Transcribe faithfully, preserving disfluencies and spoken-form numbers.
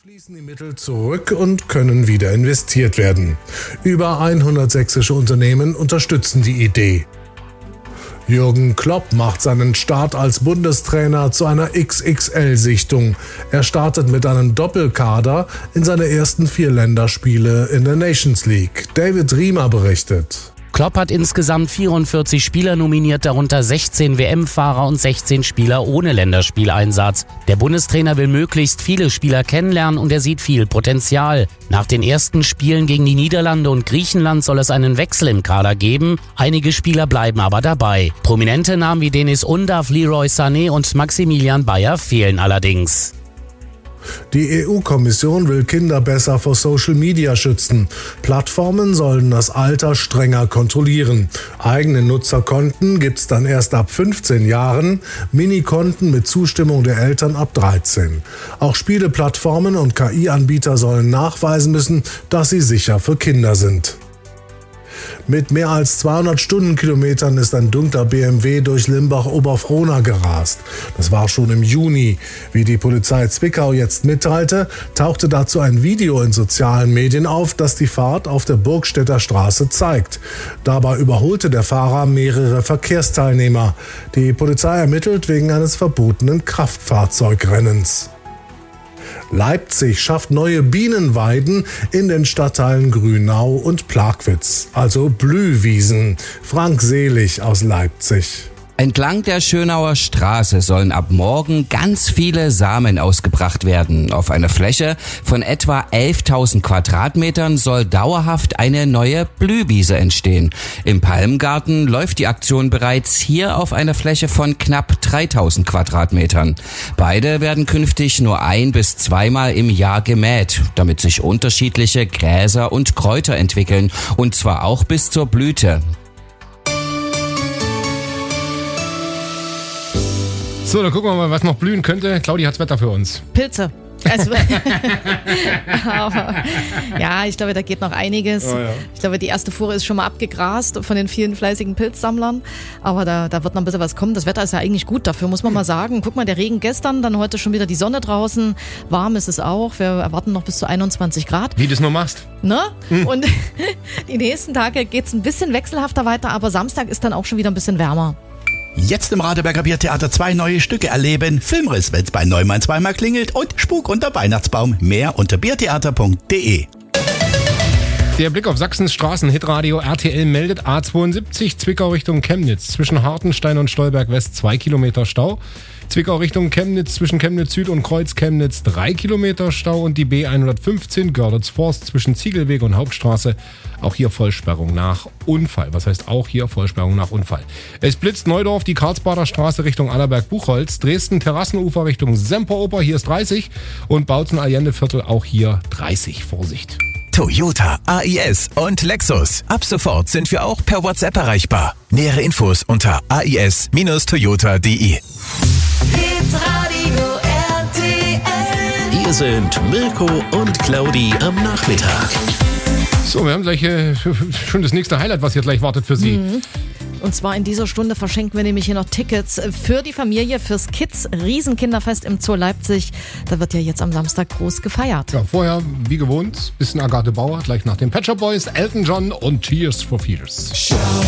Fließen die Mittel zurück und können wieder investiert werden. Über hundert sächsische Unternehmen unterstützen die Idee. Jürgen Klopp macht seinen Start als Bundestrainer zu einer X X L-Sichtung. Er startet mit einem Doppelkader in seine ersten vier Länderspiele in der Nations League. David Riemer berichtet. Klopp hat insgesamt vierundvierzig Spieler nominiert, darunter sechzehn W M-Fahrer und sechzehn Spieler ohne Länderspieleinsatz. Der Bundestrainer will möglichst viele Spieler kennenlernen und er sieht viel Potenzial. Nach den ersten Spielen gegen die Niederlande und Griechenland soll es einen Wechsel im Kader geben. Einige Spieler bleiben aber dabei. Prominente Namen wie Deniz Undav, Leroy Sané und Maximilian Bayer fehlen allerdings. Die E U-Kommission will Kinder besser vor Social Media schützen. Plattformen sollen das Alter strenger kontrollieren. Eigene Nutzerkonten gibt's dann erst ab fünfzehn Jahren, Minikonten mit Zustimmung der Eltern ab dreizehn. Auch Spieleplattformen und K I-Anbieter sollen nachweisen müssen, dass sie sicher für Kinder sind. Mit mehr als zweihundert Stundenkilometern ist ein dunkler B M W durch Limbach-Oberfrohna gerast. Das war schon im Juni. Wie die Polizei Zwickau jetzt mitteilte, tauchte dazu ein Video in sozialen Medien auf, das die Fahrt auf der Burgstädter Straße zeigt. Dabei überholte der Fahrer mehrere Verkehrsteilnehmer. Die Polizei ermittelt wegen eines verbotenen Kraftfahrzeugrennens. Leipzig schafft neue Bienenweiden in den Stadtteilen Grünau und Plagwitz, also Blühwiesen. Frank Selig aus Leipzig. Entlang der Schönauer Straße sollen ab morgen ganz viele Samen ausgebracht werden. Auf einer Fläche von etwa elftausend Quadratmetern soll dauerhaft eine neue Blühwiese entstehen. Im Palmgarten läuft die Aktion bereits hier auf einer Fläche von knapp dreitausend Quadratmetern. Beide werden künftig nur ein- bis zweimal im Jahr gemäht, damit sich unterschiedliche Gräser und Kräuter entwickeln, und zwar auch bis zur Blüte. So, dann gucken wir mal, was noch blühen könnte. Claudi hat's Wetter für uns. Pilze. Also, aber, ja, ich glaube, da geht noch einiges. Oh, ja. Ich glaube, die erste Fuhre ist schon mal abgegrast von den vielen fleißigen Pilzsammlern. Aber da, da wird noch ein bisschen was kommen. Das Wetter ist ja eigentlich gut dafür, muss man mal sagen. Guck mal, der Regen gestern, dann heute schon wieder die Sonne draußen. Warm ist es auch. Wir erwarten noch bis zu einundzwanzig Grad. Wie du es nur machst. Ne? Hm. Und die nächsten Tage geht's ein bisschen wechselhafter weiter, aber Samstag ist dann auch schon wieder ein bisschen wärmer. Jetzt im Radeberger Biertheater zwei neue Stücke erleben. Filmriss, wenn's bei Neumann zweimal klingelt, und Spuk unter Weihnachtsbaum. Mehr unter biertheater punkt de. Der Blick auf Sachsens Straßen. Hitradio R T L meldet A zweiundsiebzig Zwickau Richtung Chemnitz. Zwischen Hartenstein und Stolberg West zwei Kilometer Stau. Zwickau Richtung Chemnitz zwischen Chemnitz Süd und Kreuz Chemnitz drei Kilometer Stau. Und die B hundertfünfzehn Görlitz Forst zwischen Ziegelweg und Hauptstraße. Auch hier Vollsperrung nach Unfall. Was heißt auch hier Vollsperrung nach Unfall? Es blitzt Neudorf, die Karlsbader Straße Richtung Allerberg-Buchholz. Dresden Terrassenufer Richtung Semperoper, hier ist dreißig. Und Bautzen-Allende-Viertel auch hier dreißig. Vorsicht. Toyota, A I S und Lexus. Ab sofort sind wir auch per WhatsApp erreichbar. Nähere Infos unter a i s Toyota punkt de. Hier sind Mirko und Claudi am Nachmittag. So, wir haben gleich äh, schon das nächste Highlight, was hier gleich wartet für Sie. Mhm. Und zwar in dieser Stunde verschenken wir nämlich hier noch Tickets für die Familie, fürs Kids Riesenkinderfest im Zoo Leipzig. Da wird ja jetzt am Samstag groß gefeiert. Ja, vorher, wie gewohnt, bisschen Agathe Bauer, gleich nach den Pet Shop Boys, Elton John und Tears for Fears.